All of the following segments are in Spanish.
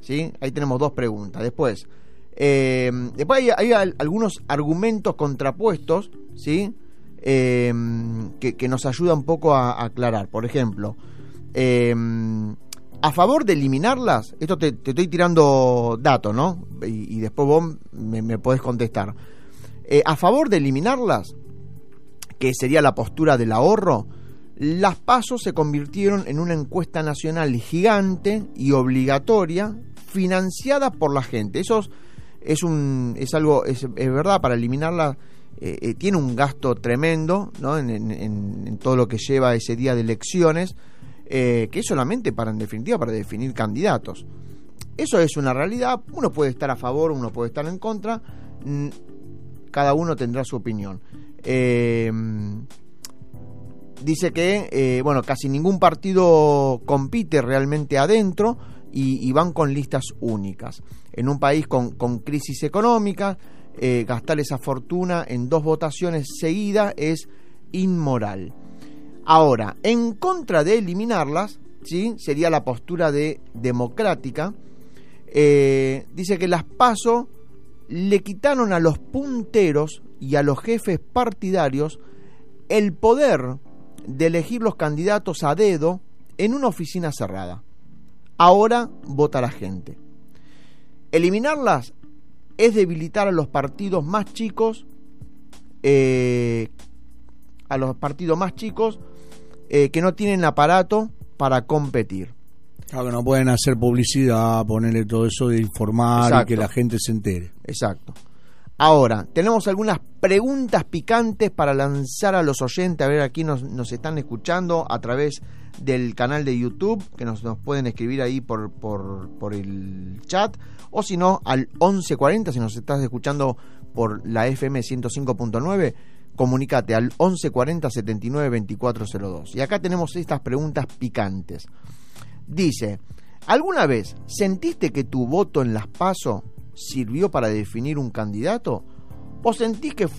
¿sí? Ahí tenemos 2 preguntas. Después hay algunos argumentos contrapuestos, ¿sí? Que nos ayuda un poco a aclarar. Por ejemplo, a favor de eliminarlas, esto te estoy tirando datos, ¿no? Y después vos me podés contestar. A favor de eliminarlas, que sería la postura del ahorro, las PASO se convirtieron en una encuesta nacional gigante y obligatoria, financiada por la gente. Eso es verdad. Para eliminarla tiene un gasto tremendo, ¿no? En todo lo que lleva ese día de elecciones, que es solamente en definitiva para definir candidatos. Eso es una realidad. Uno puede estar a favor, uno puede estar en contra, cada uno tendrá su opinión. Dice que casi ningún partido compite realmente adentro y van con listas únicas. En un país con crisis económica, gastar esa fortuna en 2 votaciones seguidas es inmoral. Ahora, en contra de eliminarlas, ¿sí? Sería la postura democrática. Dice que las PASO le quitaron a los punteros y a los jefes partidarios el poder de elegir los candidatos a dedo en una oficina cerrada. Ahora vota la gente. Eliminarlas es debilitar a los partidos más chicos, que no tienen aparato para competir. Claro, que no pueden hacer publicidad, ponerle todo eso de informar. Exacto. Y que la gente se entere. Exacto. Ahora, tenemos algunas preguntas picantes para lanzar a los oyentes, a ver aquí nos están escuchando a través del canal de YouTube, que nos pueden escribir ahí por el chat, o si no, al 1140, si nos estás escuchando por la FM 105.9, comunícate al 1140 79 2402. Y acá tenemos estas preguntas picantes. Dice, ¿alguna vez sentiste que tu voto en las PASO sirvió para definir un candidato? ¿O sentís que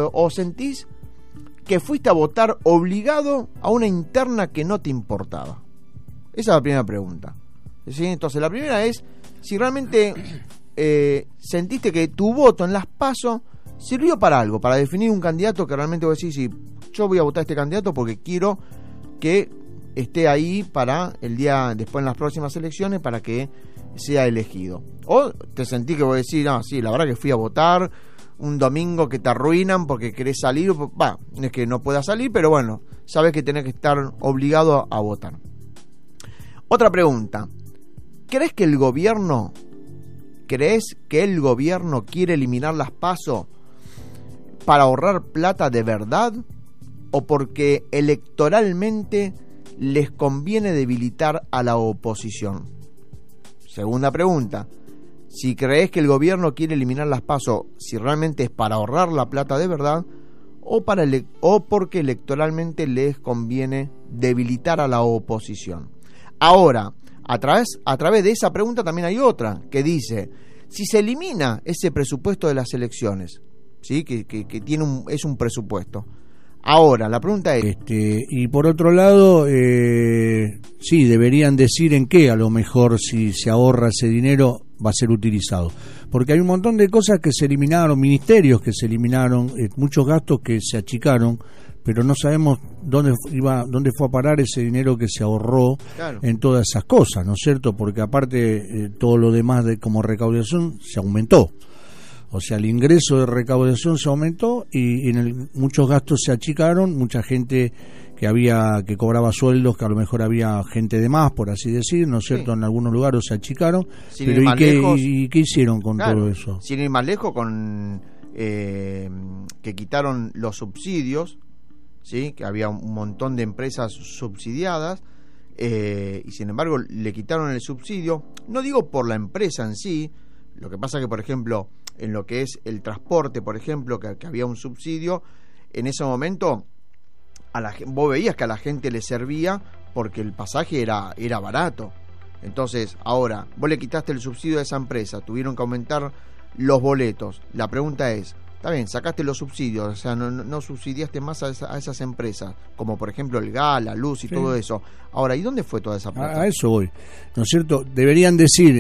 fuiste a votar obligado a una interna que no te importaba? Esa es la primera pregunta. ¿Sí? Entonces la primera es si realmente sentiste que tu voto en las PASO sirvió para algo, para definir un candidato que realmente vos decís, sí, yo voy a votar a este candidato porque quiero que esté ahí para el día después en las próximas elecciones para que sea elegido. O te sentí que vos decís, no, sí, la verdad que fui a votar un domingo que te arruinan porque querés salir, no es que no puedas salir, pero bueno, sabes que tenés que estar obligado a votar. Otra pregunta, ¿crees que el gobierno quiere eliminar las PASO para ahorrar plata de verdad o porque electoralmente les conviene debilitar a la oposición? Segunda pregunta, si crees que el gobierno quiere eliminar las PASO, si realmente es para ahorrar la plata de verdad o porque electoralmente les conviene debilitar a la oposición. Ahora, a través de esa pregunta también hay otra que dice, si se elimina ese presupuesto de las elecciones, ¿sí? que es un presupuesto. Ahora, la pregunta es... y por otro lado, sí, deberían decir en qué a lo mejor si se ahorra ese dinero va a ser utilizado. Porque hay un montón de cosas que se eliminaron, ministerios que se eliminaron, muchos gastos que se achicaron, pero no sabemos dónde fue a parar ese dinero que se ahorró. Claro. En todas esas cosas, ¿no es cierto? Porque aparte todo lo demás como recaudación se aumentó. O sea, el ingreso de recaudación se aumentó y muchos gastos se achicaron, mucha gente que cobraba sueldos, que a lo mejor había gente de más, por así decir, ¿no es cierto? Sí. En algunos lugares se achicaron. Pero ¿y qué hicieron con todo eso? Sin ir más lejos, que quitaron los subsidios, ¿sí? Que había un montón de empresas subsidiadas, y sin embargo le quitaron el subsidio, no digo por la empresa en sí, lo que pasa que, por ejemplo, en lo que es el transporte, por ejemplo, que había un subsidio, en ese momento vos veías que a la gente le servía porque el pasaje era barato. Entonces, ahora, vos le quitaste el subsidio a esa empresa, tuvieron que aumentar los boletos. La pregunta es, está bien, sacaste los subsidios, o sea, no subsidiaste más a esas empresas, como por ejemplo el gas, la luz y todo eso. Ahora, ¿y dónde fue toda esa plata? A eso voy, ¿no es cierto? Deberían decir